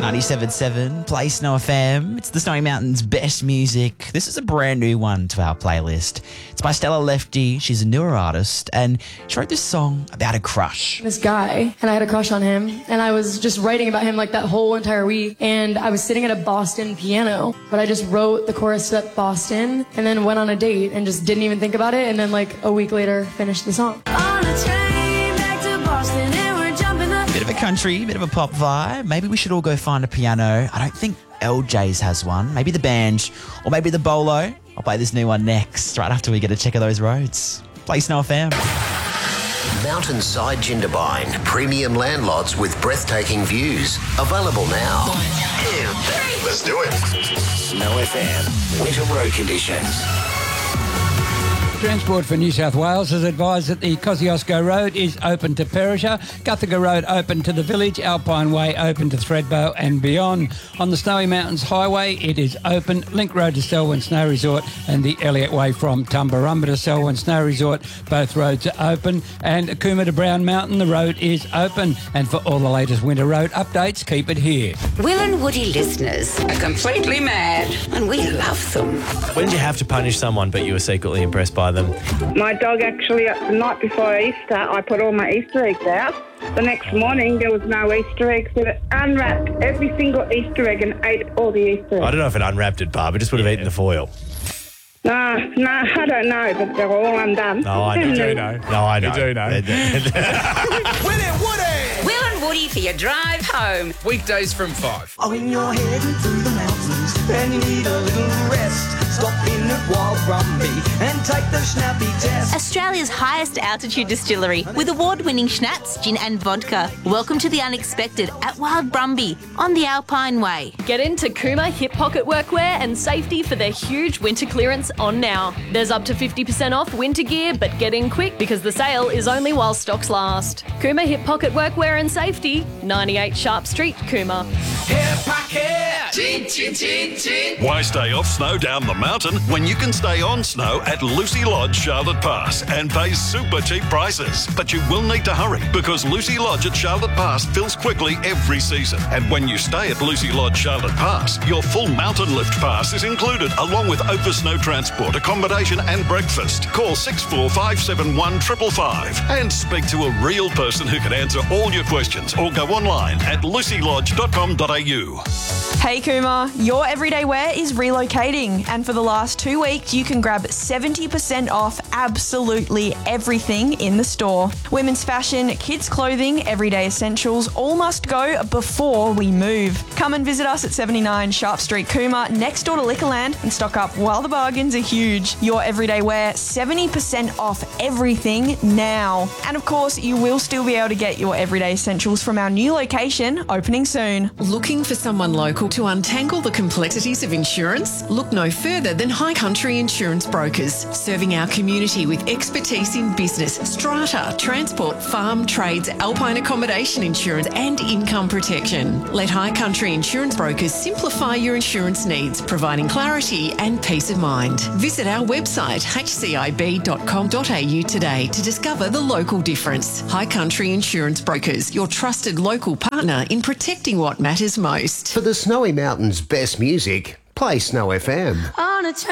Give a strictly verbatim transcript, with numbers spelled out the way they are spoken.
ninety-seven point seven, Play Snow F M. It's the Snowy Mountains' best music. This is a brand new one to our playlist. It's by Stella Lefty. She's a newer artist, and she wrote this song about a crush. This guy, and I had a crush on him, and I was just writing about him like that whole entire week, and I was sitting at a Boston piano, but I just wrote the chorus at Boston, and then went on a date, and just didn't even think about it, and then like a week later, finished the song. On a train back to Boston, and we're jumping the... Bit of a country, bit of a pop vibe. Maybe we should all go find a piano. I don't think L J's has one. Maybe the band, or maybe the Bolo. I'll play this new one next, right after we get a check of those roads. Play Snow F M. Mountainside Jindabyne, premium land lots with breathtaking views. Available now. Let's do it. Snow F M, winter road conditions. Transport for New South Wales has advised that the Kosciuszko Road is open to Perisher, Guthaga Road open to the village, Alpine Way open to Thredbo and beyond. On the Snowy Mountains Highway, it is open. Link Road to Selwyn Snow Resort and the Elliott Way from Tumbarumba to Selwyn Snow Resort, both roads are open. And Cooma to Brown Mountain, the road is open. And for all the latest winter road updates, keep it here. Will and Woody listeners are completely mad, and we love them. When did you have to punish someone but you were secretly impressed by them? My dog actually, the night before Easter, I put all my Easter eggs out. The next morning, there was no Easter eggs. It unwrapped every single Easter egg and ate all the Easter eggs. I don't know if it unwrapped it, Barb. It just would have yeah. eaten the foil. No, no, I don't know, but they're all undone. No, I know. You do know. No, I know. You do know. Will and Woody! Will and Woody for your drive home. Weekdays from five. Oh, when you're heading through the mountains and you need a little rest, stop in at Wild Brumby and take the Schnappy test. Australia's highest altitude distillery with award-winning schnapps, gin and vodka. Welcome to the unexpected at Wild Brumby on the Alpine Way. Get into Cooma hip pocket workwear and safety for their huge winter clearance on now. There's up to fifty percent off winter gear, but get in quick because the sale is only while stocks last. Cooma hip pocket workwear and safety, ninety-eight Sharp Street, Cooma. Hip pocket! Gin, gin, gin, gin. Why stay off snow down the mountain when you can stay on snow at Lucy Lodge, Charlotte Pass and pay super cheap prices? But you will need to hurry because Lucy Lodge at Charlotte Pass fills quickly every season. And when you stay at Lucy Lodge, Charlotte Pass, your full mountain lift pass is included along with over snow transport, accommodation and breakfast. Call six four five seven one five five five and speak to a real person who can answer all your questions or go online at lucy lodge dot com dot a u. Hey Cooma, your everyday wear is relocating, and for the last two weeks you can grab seventy percent off absolutely everything in the store. Women's fashion, kids clothing, everyday essentials all must go before we move. Come and visit us at seventy-nine Sharp Street, Cooma, next door to Liquorland, and stock up while the bargains are huge. Your everyday wear, seventy percent off everything now. And of course, you will still be able to get your everyday essentials from our new location opening soon. Looking for someone local to untangle the complexities of insurance? Look no further than High Country Insurance Brokers, serving our community with expertise in business, strata, transport, farm, trades, alpine accommodation insurance and income protection. Let High Country Insurance Brokers simplify your insurance needs, providing clarity and peace of mind. Visit our website h c i b dot com dot a u today to discover the local difference. High Country Insurance Brokers, your trusted local partner in protecting what matters most. For the Snowy Mountains' best music, play Snow F M. On a train.